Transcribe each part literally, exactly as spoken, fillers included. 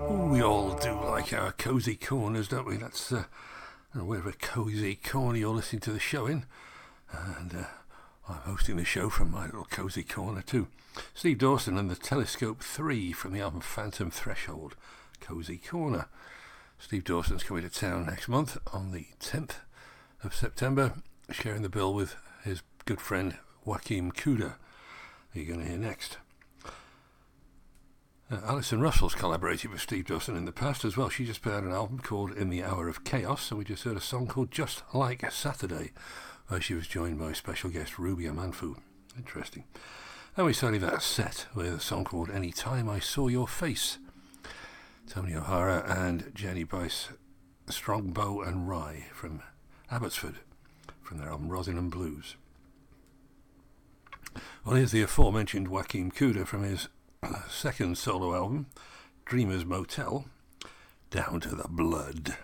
Oh, we all do like our cosy corners, don't we? That's uh, I don't know whatever cosy corner you're listening to the show in, and uh, I'm hosting the show from my little cosy corner too. Steve Dawson and the Telescope three from the album Phantom Threshold, Cozy Corner. Steve Dawson's coming to town next month on the tenth of September, sharing the bill with his good friend Joachim Kuder, who you're going to hear next. Uh, Alison Russell's collaborated with Steve Dawson in the past as well. She just put out an album called In the Hour of Chaos, and we just heard a song called Just Like Saturday, where she was joined by special guest Ruby Amanfu. Interesting. And we started that set with a song called Any Time I Saw Your Face. Tony O'Hara and Jenny Bice, Strongbow and Rye from Abbotsford, from their album Rosin and Blues. Well, here's the aforementioned Joachim Kuder from his second solo album, Dreamer's Motel, Down to the Blood.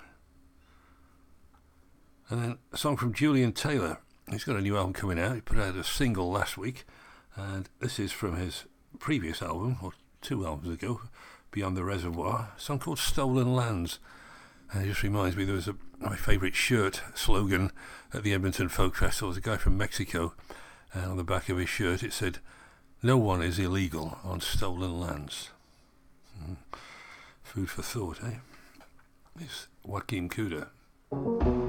And then a song from Julian Taylor. He's got a new album coming out. He put out a single last week, and this is from his previous album, or two albums ago, Beyond the Reservoir, a song called Stolen Lands. And it just reminds me, there was a, my favourite shirt slogan at the Edmonton Folk Festival. It was a guy from Mexico, and on the back of his shirt it said, "No one is illegal on stolen lands." Mm. Food for thought, eh? It's Joachim Kuder.